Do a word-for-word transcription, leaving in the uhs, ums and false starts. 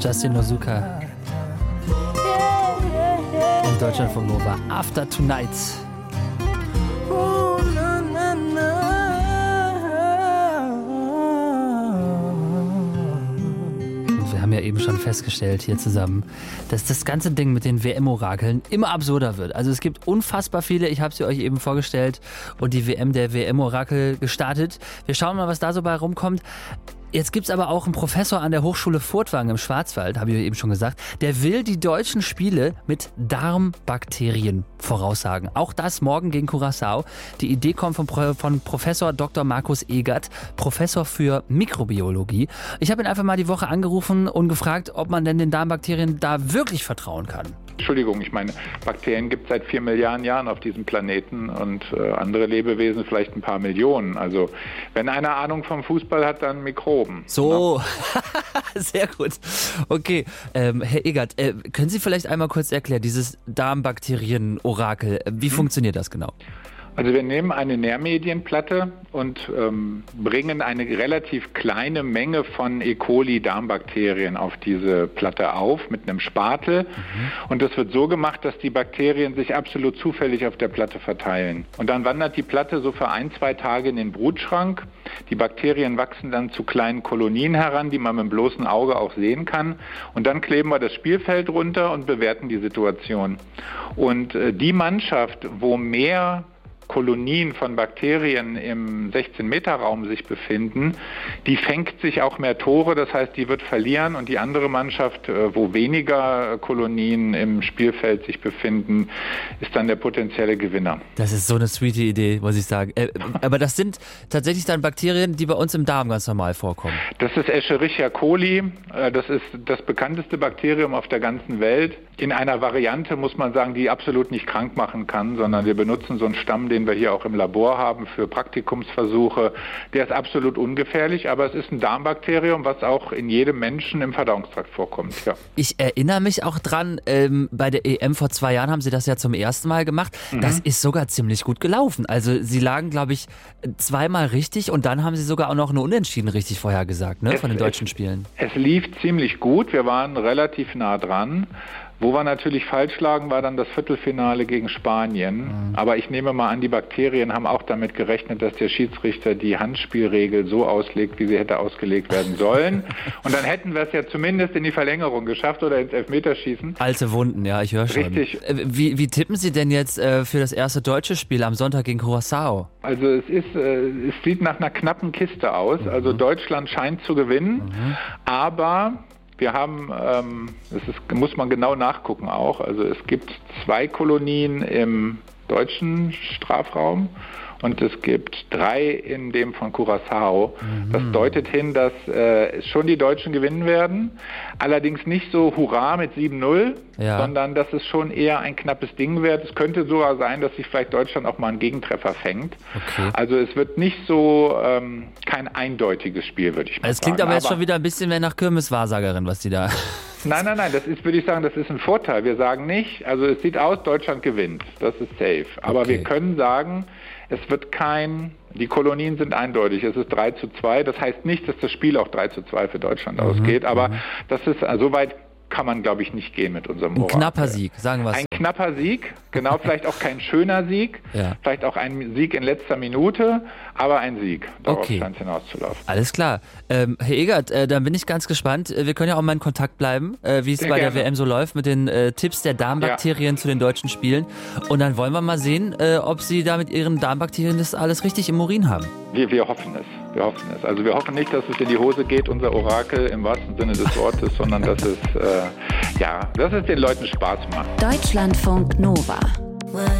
Justin Nozuka. In Deutschland von Nova. After Tonight. Und wir haben ja eben schon festgestellt hier zusammen, dass das ganze Ding mit den W M-Orakeln immer absurder wird. Also es gibt unfassbar viele, ich habe sie euch eben vorgestellt und die W M der W M-Orakel gestartet. Wir schauen mal, was da so bei rumkommt. Jetzt gibt's aber auch einen Professor an der Hochschule Furtwangen im Schwarzwald, habe ich eben schon gesagt, der will die deutschen Spiele mit Darmbakterien voraussagen. Auch das morgen gegen Curaçao. Die Idee kommt von, von Professor Doktor Markus Egert, Professor für Mikrobiologie. Ich habe ihn einfach mal die Woche angerufen und gefragt, ob man denn den Darmbakterien da wirklich vertrauen kann. Entschuldigung, ich meine, Bakterien gibt es seit vier Milliarden Jahren auf diesem Planeten und äh, andere Lebewesen vielleicht ein paar Millionen. Also wenn einer Ahnung vom Fußball hat, dann Mikroben. So, sehr gut. Okay, ähm, Herr Egert, äh, können Sie vielleicht einmal kurz erklären, dieses Darmbakterien-Orakel, wie hm. funktioniert das genau? Also wir nehmen eine Nährmedienplatte und ähm, bringen eine relativ kleine Menge von E. coli Darmbakterien auf diese Platte auf mit einem Spatel. Mhm. Und das wird so gemacht, dass die Bakterien sich absolut zufällig auf der Platte verteilen. Und dann wandert die Platte so für ein, zwei Tage in den Brutschrank. Die Bakterien wachsen dann zu kleinen Kolonien heran, die man mit dem bloßen Auge auch sehen kann. Und dann kleben wir das Spielfeld runter und bewerten die Situation. Und äh, die Mannschaft, wo mehr Kolonien von Bakterien im sechzehn Meter Raum sich befinden, die fängt sich auch mehr Tore, das heißt, die wird verlieren und die andere Mannschaft, wo weniger Kolonien im Spielfeld sich befinden, ist dann der potenzielle Gewinner. Das ist so eine sweete Idee, muss ich sagen. Äh, aber das sind tatsächlich dann Bakterien, die bei uns im Darm ganz normal vorkommen. Das ist Escherichia coli, das ist das bekannteste Bakterium auf der ganzen Welt. In einer Variante, muss man sagen, die absolut nicht krank machen kann, sondern wir benutzen so einen Stamm, den wir hier auch im Labor haben für Praktikumsversuche. Der ist absolut ungefährlich, aber es ist ein Darmbakterium, was auch in jedem Menschen im Verdauungstrakt vorkommt. Ja. Ich erinnere mich auch dran, ähm, bei der E M vor zwei Jahren haben Sie das ja zum ersten Mal gemacht. Mhm. Das ist sogar ziemlich gut gelaufen. Also Sie lagen, glaube ich, zweimal richtig und dann haben Sie sogar auch noch eine Unentschieden richtig vorhergesagt, ne, es, von den deutschen es, Spielen. Es lief ziemlich gut. Wir waren relativ nah dran. Wo wir natürlich falsch lagen, war dann das Viertelfinale gegen Spanien. Mhm. Aber ich nehme mal an, die Bakterien haben auch damit gerechnet, dass der Schiedsrichter die Handspielregel so auslegt, wie sie hätte ausgelegt werden sollen. Und dann hätten wir es ja zumindest in die Verlängerung geschafft oder ins Elfmeterschießen. Alte Wunden, ja, ich höre schon. Richtig. Wie, wie tippen Sie denn jetzt äh, für das erste deutsche Spiel am Sonntag gegen Curaçao? Also es ist, äh, es sieht nach einer knappen Kiste aus. Mhm. Also Deutschland scheint zu gewinnen, mhm. aber wir haben, ähm, das ist, muss man genau nachgucken auch, also es gibt zwei Kolonien im deutschen Strafraum und es gibt drei in dem von Curaçao. Mhm. Das deutet hin, dass äh, schon die Deutschen gewinnen werden, allerdings nicht so hurra mit sieben null, ja, sondern dass es schon eher ein knappes Ding wird. Es könnte sogar sein, dass sich vielleicht Deutschland auch mal einen Gegentreffer fängt. Okay. Also es wird nicht so ähm, kein eindeutiges Spiel, würde ich mal sagen. Es klingt aber jetzt aber schon wieder ein bisschen mehr nach Kirmes-Wahrsagerin, was die da... Nein, nein, nein, das ist, würde ich sagen, das ist ein Vorteil. Wir sagen nicht, also es sieht aus, Deutschland gewinnt, das ist safe. Aber okay, wir können sagen, es wird kein, die Kolonien sind eindeutig, es ist drei zu zwei. Das heißt nicht, dass das Spiel auch drei zu zwei für Deutschland mhm, ausgeht, aber mhm. das ist, also so weit kann man, glaube ich, nicht gehen mit unserem Orakel. Ein knapper Sieg, sagen wir es. Ein so. knapper Sieg, genau, vielleicht auch kein schöner Sieg, ja, vielleicht auch ein Sieg in letzter Minute, aber ein Sieg, darauf okay, scheint es hinauszulaufen. Alles klar. Ähm, Herr Egert, äh, dann bin ich ganz gespannt. Wir können ja auch mal in Kontakt bleiben, äh, wie es Sehr bei gerne. der W M so läuft, mit den äh, Tipps der Darmbakterien ja. zu den deutschen Spielen. Und dann wollen wir mal sehen, äh, ob Sie da mit Ihren Darmbakterien das alles richtig im Urin haben. Wir, wir hoffen es. Wir hoffen es. Also wir hoffen nicht, dass es in die Hose geht, unser Orakel im wahrsten Sinne des Wortes, sondern dass es, äh, ja, dass es den Leuten Spaß macht. Deutschlandfunk Nova.